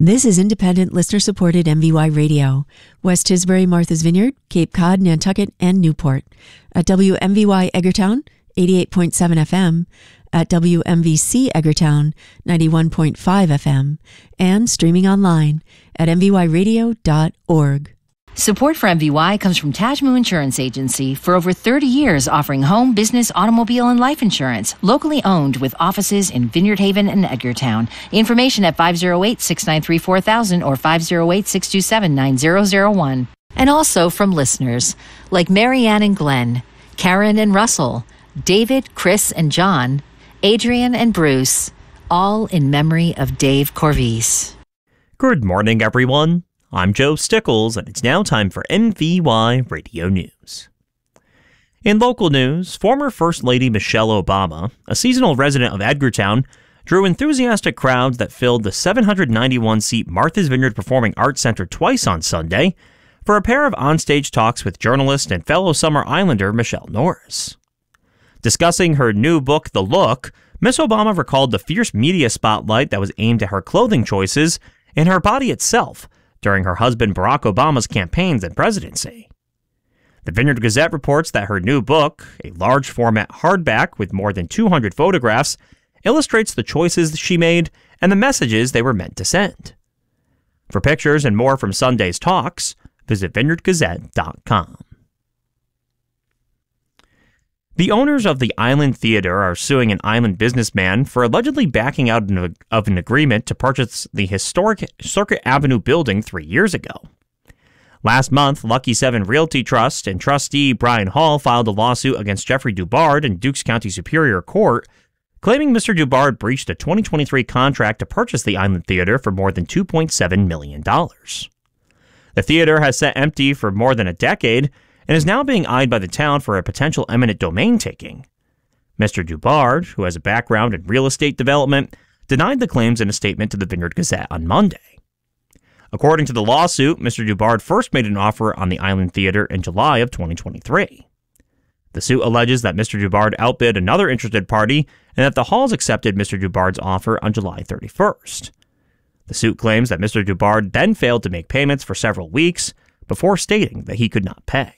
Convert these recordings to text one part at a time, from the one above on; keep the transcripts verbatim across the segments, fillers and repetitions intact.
This is independent, listener-supported M V Y Radio. West Tisbury, Martha's Vineyard, Cape Cod, Nantucket, and Newport. At W M V Y Edgartown, eighty-eight point seven F M. At W M V C Edgartown, ninety-one point five F M. And streaming online at m v y radio dot org. Support for M V Y comes from Tajmu Insurance Agency, for over thirty years offering home, business, automobile, and life insurance, locally owned with offices in Vineyard Haven and Edgartown. Information at five oh eight, six nine three, four thousand or five oh eight, six two seven, nine zero zero one. And also from listeners like Marianne and Glenn, Karen and Russell, David, Chris, and John, Adrian and Bruce, all in memory of Dave Corvise. Good morning, everyone. I'm Joe Stickles, and it's now time for M V Y Radio News. In local news, former First Lady Michelle Obama, a seasonal resident of Edgartown, drew enthusiastic crowds that filled the seven hundred ninety-one seat Martha's Vineyard Performing Arts Center twice on Sunday for a pair of onstage talks with journalist and fellow Summer Islander Michelle Norris. Discussing her new book, The Look, Miss Obama recalled the fierce media spotlight that was aimed at her clothing choices and her body itself during her husband Barack Obama's campaigns and presidency. The Vineyard Gazette reports that her new book, a large format hardback with more than two hundred photographs, illustrates the choices she made and the messages they were meant to send. For pictures and more from Sunday's talks, visit vineyard gazette dot com. The owners of the Island Theater are suing an Island businessman for allegedly backing out of an agreement to purchase the historic Circuit Avenue building three years ago. Last month, Lucky seven Realty Trust and trustee Brian Hall filed a lawsuit against Jeffrey Dubard in Dukes County Superior Court, claiming Mister Dubard breached a twenty twenty-three contract to purchase the Island Theater for more than two point seven million dollars. The theater has sat empty for more than a decade and is now being eyed by the town for a potential eminent domain taking. Mister Dubard, who has a background in real estate development, denied the claims in a statement to the Vineyard Gazette on Monday. According to the lawsuit, Mister Dubard first made an offer on the Island Theater in July of twenty twenty-three. The suit alleges that Mister Dubard outbid another interested party and that the Halls accepted Mister Dubard's offer on July thirty-first. The suit claims that Mister Dubard then failed to make payments for several weeks before stating that he could not pay.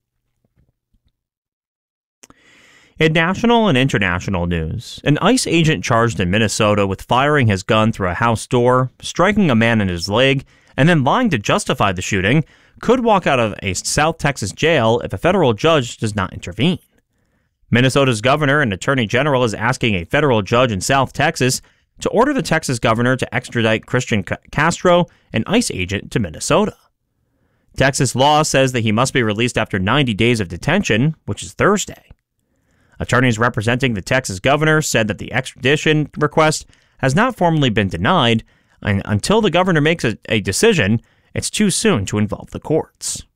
In national and international news, an ICE agent charged in Minnesota with firing his gun through a house door, striking a man in his leg, and then lying to justify the shooting could walk out of a South Texas jail if a federal judge does not intervene. Minnesota's governor and attorney general is asking a federal judge in South Texas to order the Texas governor to extradite Christian Castro, an ICE agent, to Minnesota. Texas law says that he must be released after ninety days of detention, which is Thursday. Attorneys representing the Texas governor said that the extradition request has not formally been denied, and until the governor makes a, a decision, it's too soon to involve the courts.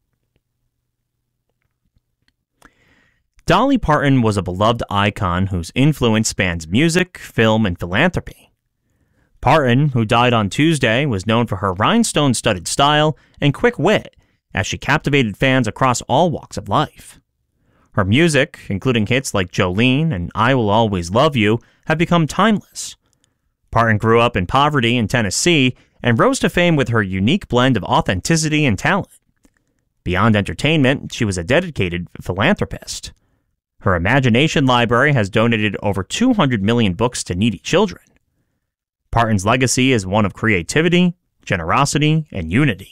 Dolly Parton was a beloved icon whose influence spans music, film, and philanthropy. Parton, who died on Tuesday, was known for her rhinestone-studded style and quick wit, as she captivated fans across all walks of life. Her music, including hits like Jolene and I Will Always Love You, have become timeless. Parton grew up in poverty in Tennessee and rose to fame with her unique blend of authenticity and talent. Beyond entertainment, she was a dedicated philanthropist. Her imagination library has donated over two hundred million books to needy children. Parton's legacy is one of creativity, generosity, and unity.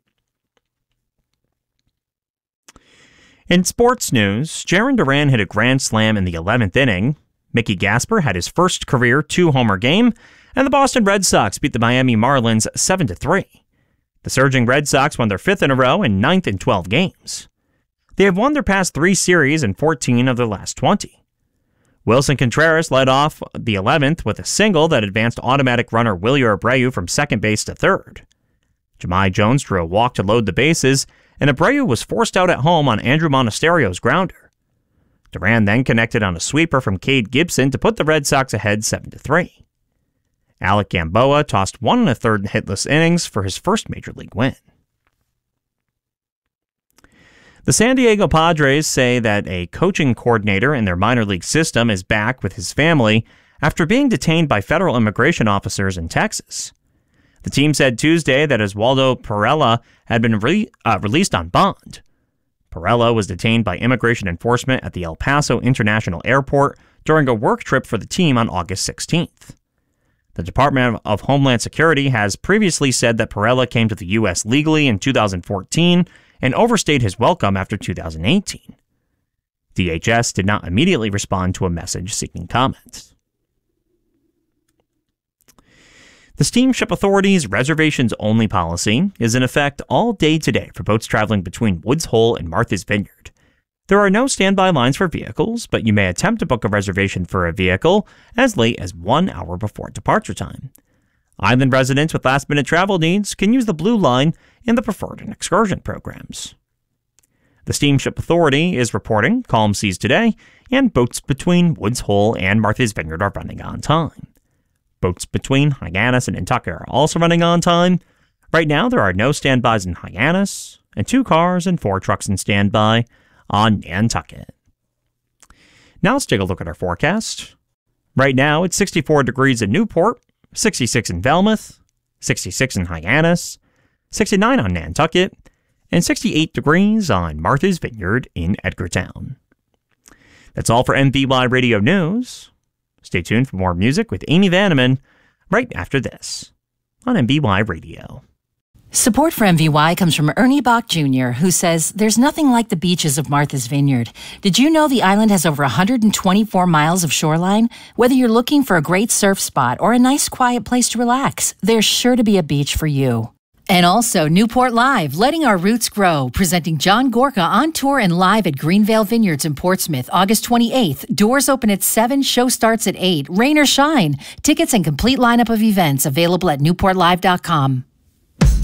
In sports news, Jarren Duran hit a grand slam in the eleventh inning, Mickey Gasper had his first career two-homer game, and the Boston Red Sox beat the Miami Marlins seven to three. The surging Red Sox won their fifth in a row and ninth in twelve games. They have won their past three series and fourteen of their last twenty. Wilson Contreras led off the eleventh with a single that advanced automatic runner Wilyer Abreu from second base to third. Jahmai Jones drew a walk to load the bases, and Abreu was forced out at home on Andrew Monasterio's grounder. Duran then connected on a sweeper from Cade Gibson to put the Red Sox ahead seven to three. Alec Gamboa tossed one and a third hitless innings for his first major league win. The San Diego Padres say that a coaching coordinator in their minor league system is back with his family after being detained by federal immigration officers in Texas. The team said Tuesday that Oswaldo Perella had been re- uh, released on bond. Perella was detained by immigration enforcement at the El Paso International Airport during a work trip for the team on August sixteenth. The Department of Homeland Security has previously said that Perella came to the U S legally in two thousand fourteen and overstayed his welcome after two thousand eighteen. D H S did not immediately respond to a message seeking comment. The Steamship Authority's reservations-only policy is in effect all day today for boats traveling between Woods Hole and Martha's Vineyard. There are no standby lines for vehicles, but you may attempt to book a reservation for a vehicle as late as one hour before departure time. Island residents with last-minute travel needs can use the Blue Line in the Preferred and Excursion programs. The Steamship Authority is reporting calm seas today, and boats between Woods Hole and Martha's Vineyard are running on time. Boats between Hyannis and Nantucket are also running on time. Right now, there are no standbys in Hyannis, and two cars and four trucks in standby on Nantucket. Now let's take a look at our forecast. Right now, it's sixty-four degrees in Newport, sixty-six in Falmouth, sixty-six in Hyannis, sixty-nine on Nantucket, and sixty-eight degrees on Martha's Vineyard in Edgartown. That's all for M V Y Radio News. Stay tuned for more music with Amy Vanneman right after this on M V Y Radio. Support for M V Y comes from Ernie Bach Junior, who says, "There's nothing like the beaches of Martha's Vineyard. Did you know the island has over one hundred twenty-four miles of shoreline? Whether you're looking for a great surf spot or a nice quiet place to relax, there's sure to be a beach for you." And also Newport Live, Letting Our Roots Grow, presenting John Gorka on tour and live at Greenvale Vineyards in Portsmouth, August twenty-eighth. Doors open at seven, show starts at eight. Rain or shine. Tickets and complete lineup of events available at newport live dot com.